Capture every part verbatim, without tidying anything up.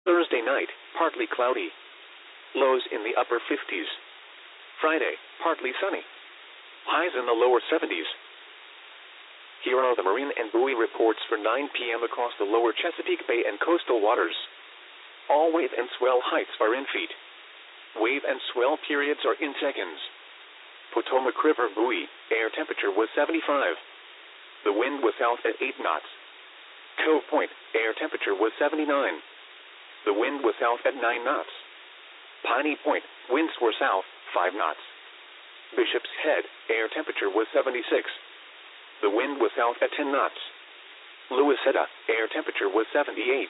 Thursday night, partly cloudy. Lows in the upper fifties. Friday, partly sunny. Highs in the lower seventies. Here are the marine and buoy reports for nine p m across the lower Chesapeake Bay and coastal waters. All wave and swell heights are in feet. Wave and swell periods are in seconds. Potomac River buoy, air temperature was seventy-five. The wind was south at eight knots. Cove Point, air temperature was seventy-nine. The wind was south at nine knots. Piney Point, winds were south, five knots. Bishop's Head, air temperature was seventy-six. The wind was south at ten knots. Louisetta, air temperature was seventy-eight.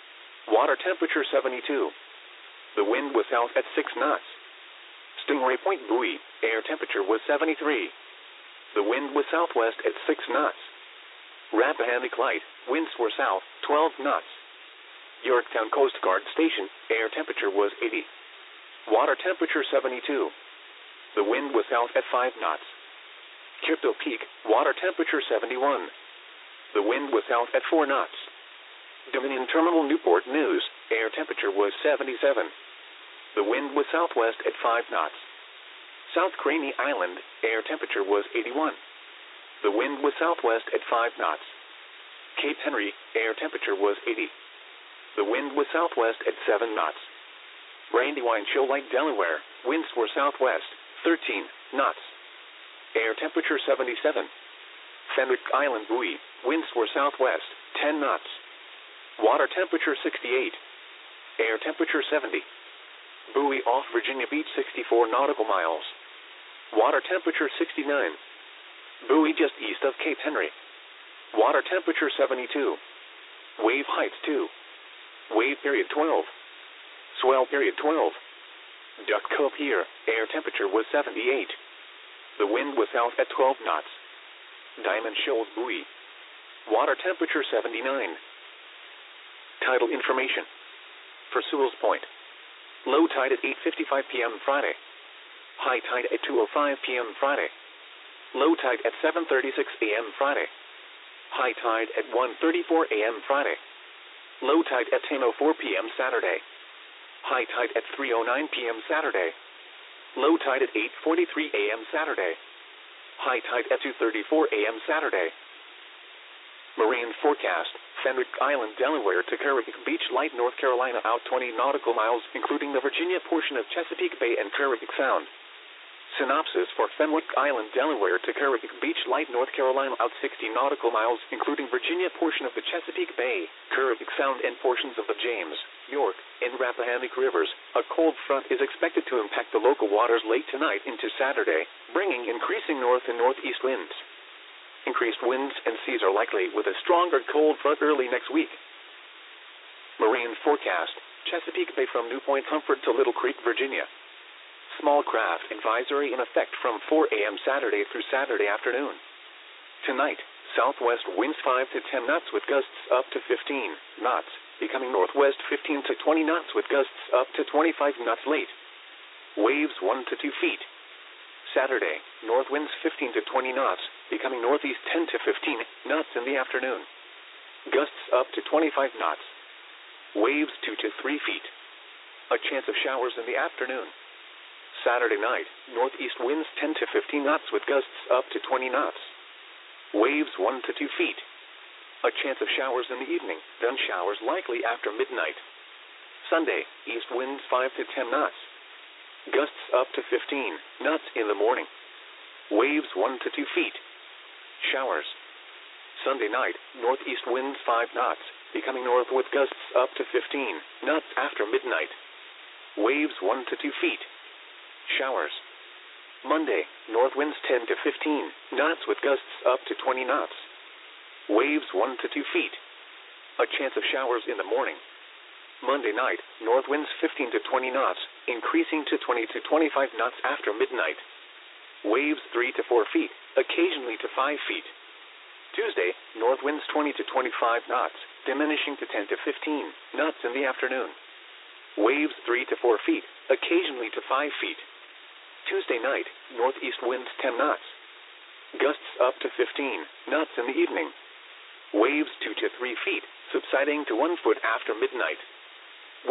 Water temperature seventy-two. The wind was south at six knots. Stingray Point buoy, air temperature was seventy-three. The wind was southwest at six knots. Rappahannock Light, winds were south, twelve knots. Yorktown Coast Guard Station, air temperature was eighty. Water temperature seventy-two. The wind was south at five knots. Crypto Peak, water temperature seventy-one. The wind was south at four knots. Dominion Terminal Newport News, air temperature was seventy-seven. The wind was southwest at five knots. South Craney Island, air temperature was eighty-one. The wind was southwest at five knots. Cape Henry, air temperature was eighty. The wind was southwest at seven knots. Brandywine Shoal Lake, Delaware, winds were southwest, thirteen knots. Air temperature seventy-seven. Fenwick Island buoy, winds were southwest, ten knots. Water temperature sixty-eight. Air temperature seventy. Buoy off Virginia Beach, sixty-four nautical miles. Water temperature sixty-nine. Buoy just east of Cape Henry. Water temperature seventy-two. Wave heights two. Wave period twelve. Swell period twelve. Duck Cove Pier, air temperature was seventy-eight. The wind was south at twelve knots. Diamond Shoals buoy. Water temperature seventy-nine. Tidal information. For Sewell's Point. Low tide at eight fifty-five p m Friday. High tide at two oh five p m Friday. Low tide at seven thirty-six a m Friday. High tide at one thirty-four a m Friday. Low tide at ten oh four p m Saturday. High tide at three oh nine p m Saturday. Low tide at eight forty-three a m Saturday. High tide at two thirty-four a m Saturday. Marine forecast, Fenwick Island, Delaware to Caribbean Beach, Light, North Carolina, out twenty nautical miles, including the Virginia portion of Chesapeake Bay and Caribbean Sound. Synopsis for Fenwick Island, Delaware to Caribbean Beach, Light, North Carolina, out sixty nautical miles, including Virginia portion of the Chesapeake Bay, Caribbean Sound, and portions of the James, York, and Rappahannock rivers. A cold front is expected to impact the local waters late tonight into Saturday, bringing increasing north and northeast winds. Increased winds and seas are likely with a stronger cold front early next week. Marine forecast, Chesapeake Bay from New Point Comfort to Little Creek, Virginia. Small craft advisory in effect from four a m Saturday through Saturday afternoon. Tonight, southwest winds five to ten knots with gusts up to fifteen knots, becoming northwest fifteen to twenty knots with gusts up to twenty-five knots late. Waves one to two feet. Saturday, north winds fifteen to twenty knots, becoming northeast ten to fifteen knots in the afternoon. Gusts up to twenty-five knots. Waves two to three feet. A chance of showers in the afternoon. Saturday night, northeast winds ten to fifteen knots with gusts up to twenty knots. Waves one to two feet. A chance of showers in the evening, then showers likely after midnight. Sunday, east winds five to ten knots. Gusts up to fifteen knots in the morning. Waves one to two feet. Showers. Sunday night, northeast winds five knots, becoming north with gusts up to fifteen knots after midnight. Waves one to two feet. Showers. Monday, north winds ten to fifteen knots with gusts up to twenty knots. Waves one to two feet. A chance of showers in the morning. Monday night, north winds fifteen to twenty knots, increasing to twenty to twenty-five knots after midnight. Waves three to four feet, occasionally to five feet. Tuesday, north winds twenty to twenty-five knots, diminishing to ten to fifteen knots in the afternoon. Waves three to four feet, occasionally to five feet. Tuesday night, northeast winds ten knots. Gusts up to fifteen knots in the evening. Waves two to three feet, subsiding to one foot after midnight.